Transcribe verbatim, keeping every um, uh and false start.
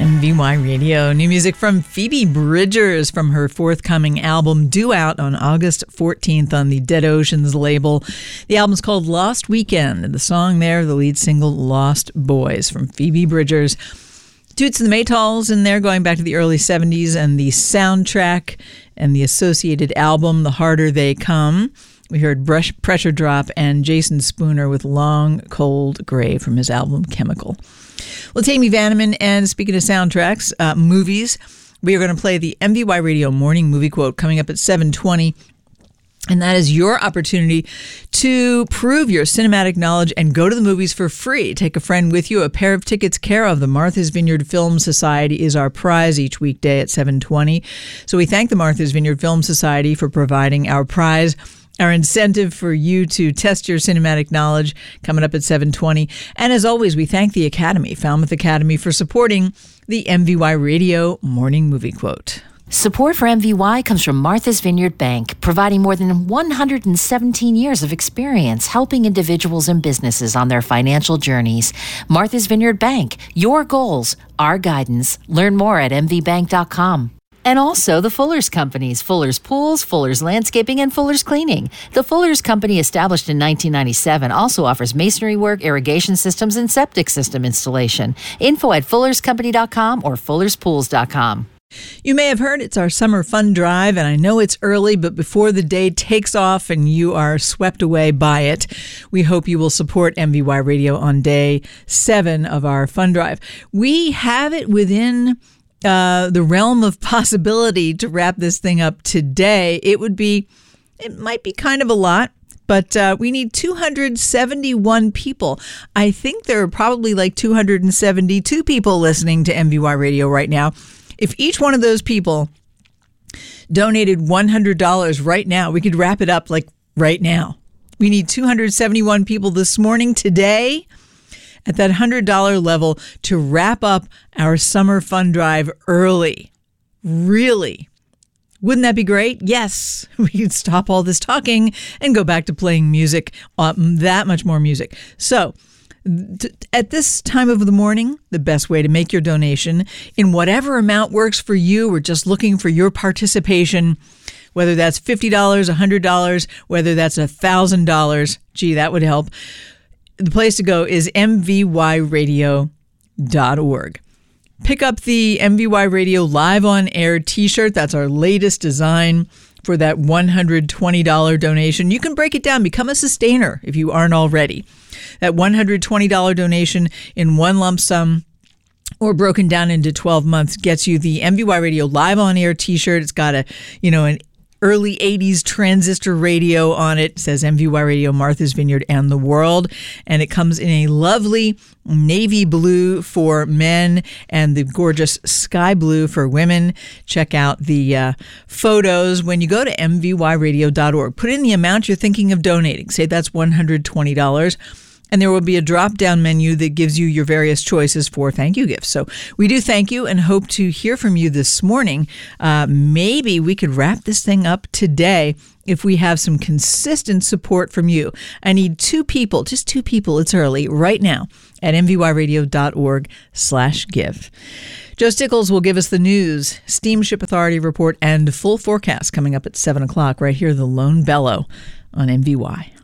M V Y Radio. New music from Phoebe Bridgers from her forthcoming album, due out on August fourteenth on the Dead Oceans label. The album's called Lost Weekend, and the song there, the lead single, Lost Boys, from Phoebe Bridgers. Toots and the Maytals in there, going back to the early seventies, and the soundtrack and the associated album, The Harder They Come. We heard Brush, Pressure Drop and Jason Spooner with Long Cold Grave from his album Chemical. Well, it's Amy Vanneman, and speaking of soundtracks, uh, movies, we are going to play the M V Y Radio Morning Movie Quote coming up at seven twenty. And that is your opportunity to prove your cinematic knowledge and go to the movies for free. Take a friend with you. A pair of tickets care of the Martha's Vineyard Film Society is our prize each weekday at seven twenty. So we thank the Martha's Vineyard Film Society for providing our prize. Our incentive for you to test your cinematic knowledge coming up at seven twenty. And as always, we thank the Academy, Falmouth Academy, for supporting the M V Y Radio Morning Movie Quote. Support for M V Y comes from Martha's Vineyard Bank, providing more than one hundred seventeen years of experience helping individuals and businesses on their financial journeys. Martha's Vineyard Bank, your goals, our guidance. Learn more at m v bank dot com. And also the Fuller's Companies, Fuller's Pools, Fuller's Landscaping, and Fuller's Cleaning. The Fuller's Company, established in nineteen ninety-seven, also offers masonry work, irrigation systems, and septic system installation. Info at fullers company dot com or fullers pools dot com. You may have heard it's our summer fun drive, and I know it's early, but before the day takes off and you are swept away by it, we hope you will support M V Y Radio on day seven of our fun drive. We have it within Uh, the realm of possibility to wrap this thing up today. It would be, it might be kind of a lot, but uh, we need two hundred seventy-one people. I think there are probably like two hundred seventy-two people listening to M V Y Radio right now. If each one of those people donated one hundred dollars right now, we could wrap it up like right now. We need two hundred seventy-one people this morning, today, at that one hundred dollars level to wrap up our summer fun drive early. Really? Wouldn't that be great? Yes. We could stop all this talking and go back to playing music, uh, that much more music. So t- at this time of the morning, the best way to make your donation in whatever amount works for you, we're just looking for your participation, whether that's fifty dollars, one hundred dollars, whether that's one thousand dollars. Gee, that would help. The place to go is m v y radio dot org. Pick up the M V Y Radio Live on Air t-shirt. That's our latest design for that one hundred twenty dollars donation. You can break it down. Become a sustainer if you aren't already. That one hundred twenty dollars donation in one lump sum or broken down into twelve months gets you the M V Y Radio Live on Air t-shirt. It's got a, you know, an early eighties transistor radio on it. It says M V Y Radio, Martha's Vineyard, and the World. And it comes in a lovely navy blue for men and the gorgeous sky blue for women. Check out the uh, photos when you go to m v y radio dot org. Put in the amount you're thinking of donating. Say that's one hundred twenty dollars. And there will be a drop-down menu that gives you your various choices for thank you gifts. So we do thank you and hope to hear from you this morning. Uh, maybe we could wrap this thing up today if we have some consistent support from you. I need two people, just two people, it's early, right now at m v y radio dot org slash give. Joe Stickles will give us the news, Steamship Authority report, and full forecast coming up at seven o'clock right here, the Lone Bellow on M V Y.